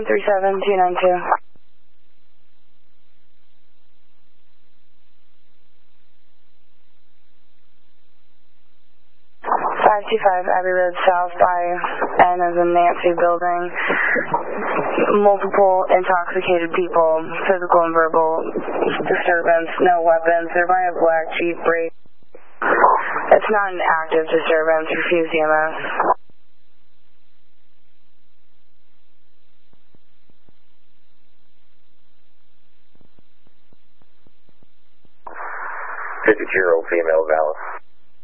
137292. 525 Abbey Road South by N as in Nancy building. Multiple intoxicated people, physical and verbal disturbance, no weapons. They're by a black Jeep break. It's not an active disturbance. Refuse EMS. Fifty-two-year-old female, valid.